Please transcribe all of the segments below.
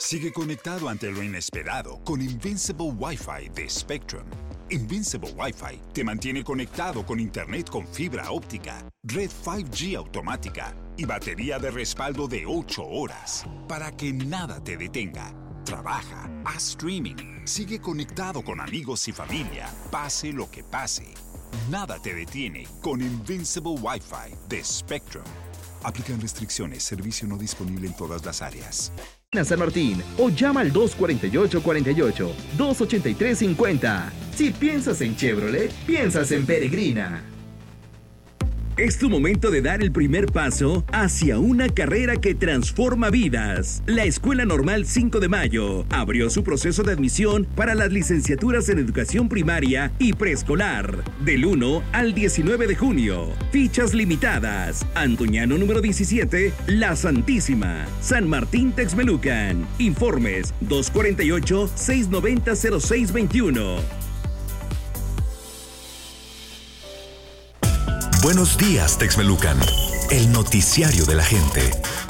Sigue conectado ante lo inesperado con Invincible Wi-Fi de Spectrum. Invincible Wi-Fi te mantiene conectado con internet con fibra óptica, red 5G automática y batería de respaldo de 8 horas para que nada te detenga. Trabaja, haz streaming, sigue conectado con amigos y familia, pase lo que pase. Nada te detiene con Invincible Wi-Fi de Spectrum. Aplican restricciones, servicio no disponible en todas las áreas. San Martín o llama al 248-48, 283-50. Si piensas en Chevrolet, piensas en Peregrina. Es tu momento de dar el primer paso hacia una carrera que transforma vidas. La Escuela Normal 5 de Mayo abrió su proceso de admisión para las licenciaturas en educación primaria y preescolar del 1 al 19 de junio. Fichas limitadas. Antoñano número 17, La Santísima, San Martín Texmelucan. Informes 248-690-0621. Buenos días, Texmelucan, el noticiario de la gente.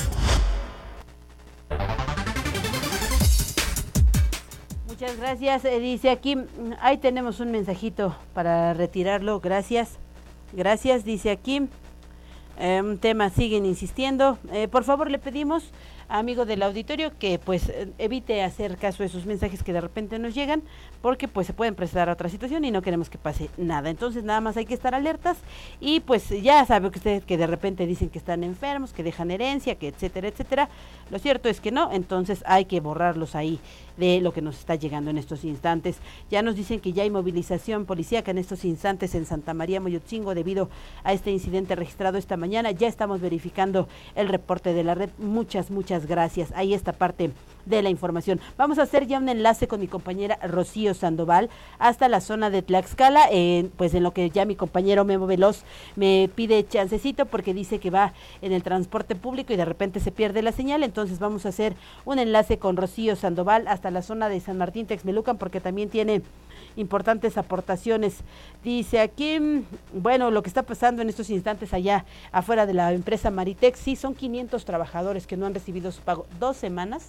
Muchas gracias. Dice aquí, ahí tenemos un mensajito para retirarlo. Gracias. Gracias, dice aquí. Un tema, siguen insistiendo. Por favor, le pedimos, amigo del auditorio, que pues evite hacer caso de esos mensajes que de repente nos llegan, porque pues se pueden prestar a otra situación y no queremos que pase nada. Entonces nada más hay que estar alertas y pues ya sabe que usted que de repente dicen que están enfermos, que dejan herencia, que etcétera, etcétera. Lo cierto es que no, entonces hay que borrarlos ahí de lo que nos está llegando en estos instantes. Ya nos dicen que ya hay movilización policíaca en estos instantes en Santa María Moyotzingo debido a este incidente registrado esta mañana. Ya estamos verificando el reporte de la red. Muchas gracias. Ahí está parte de la información. Vamos a hacer ya un enlace con mi compañera Rocío Sandoval hasta la zona de Tlaxcala, pues en lo que ya mi compañero Memo Veloz me pide chancecito porque dice que va en el transporte público y de repente se pierde la señal. Entonces vamos a hacer un enlace con Rocío Sandoval hasta la zona de San Martín Texmelucan porque también tiene importantes aportaciones. Dice aquí, bueno, lo que está pasando en estos instantes allá afuera de la empresa Maritex, sí, son 500 trabajadores que no han recibido su pago. 2 semanas.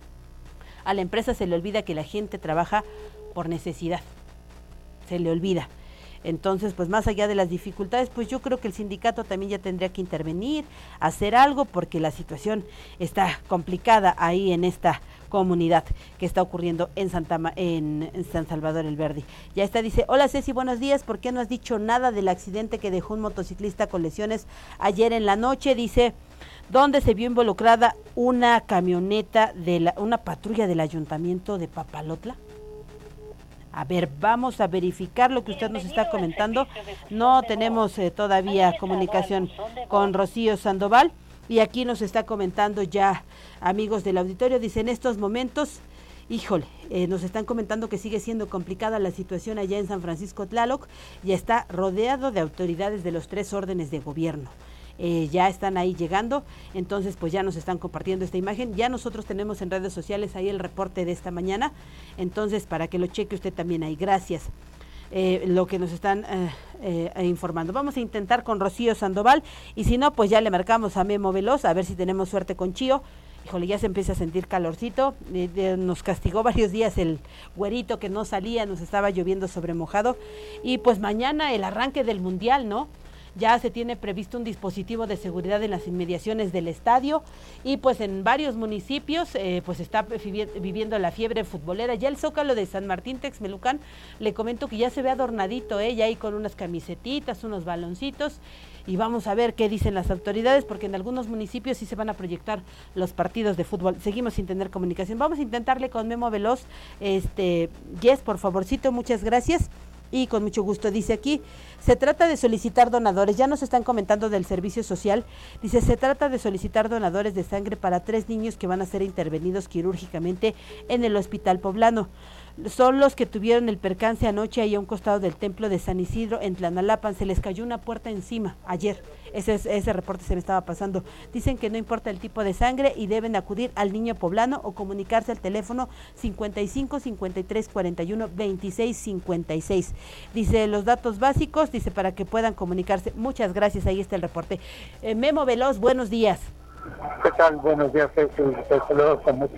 A la empresa se le olvida que la gente trabaja por necesidad. Se le olvida. Entonces, pues más allá de las dificultades, pues yo creo que el sindicato también ya tendría que intervenir, hacer algo, porque la situación está complicada ahí en esta comunidad que está ocurriendo en San Salvador el Verde. Ya está, dice, hola Ceci, buenos días, ¿por qué no has dicho nada del accidente que dejó un motociclista con lesiones ayer en la noche? Dice, donde se vio involucrada una camioneta una patrulla del ayuntamiento de Papalotla. A ver, vamos a verificar lo que usted nos está comentando. No tenemos todavía comunicación con Rocío Sandoval. Y aquí nos está comentando ya, amigos del auditorio, dice, en estos momentos, híjole, nos están comentando que sigue siendo complicada la situación allá en San Francisco Tlaloc. Ya está rodeado de autoridades de los 3 órdenes de gobierno. Ya están ahí llegando, entonces pues ya nos están compartiendo esta imagen. Ya nosotros tenemos en redes sociales ahí el reporte de esta mañana, entonces para que lo cheque usted también ahí. Gracias. Lo que nos están informando. Vamos a intentar con Rocío Sandoval y si no, pues ya le marcamos a Memo Veloz a ver si tenemos suerte con Chío. Híjole, ya se empieza a sentir calorcito, nos castigó varios días el güerito que no salía, nos estaba lloviendo sobre mojado y pues mañana el arranque del Mundial, ¿no? Ya se tiene previsto un dispositivo de seguridad en las inmediaciones del estadio y pues en varios municipios pues está viviendo la fiebre futbolera. Ya el Zócalo de San Martín Texmelucan, le comento que ya se ve adornadito, ya ahí con unas camisetitas, unos baloncitos y vamos a ver qué dicen las autoridades porque en algunos municipios sí se van a proyectar los partidos de fútbol. Seguimos sin tener comunicación. Vamos a intentarle con Memo Veloz. Yes, por favorcito, muchas gracias. Y con mucho gusto, dice aquí, se trata de solicitar donadores, ya nos están comentando del servicio social, dice, se trata de solicitar donadores de sangre para 3 niños que van a ser intervenidos quirúrgicamente en el hospital poblano. Son los que tuvieron el percance anoche ahí a un costado del templo de San Isidro en Tlanalapan, se les cayó una puerta encima ayer, ese reporte se me estaba pasando. Dicen que no importa el tipo de sangre y deben acudir al niño poblano o comunicarse al teléfono 55 53 41 26 56. Dice los datos básicos, dice para que puedan comunicarse. Muchas gracias, ahí está el reporte. Memo Veloz, buenos días. ¿Qué tal? Buenos días, te saludo con mucho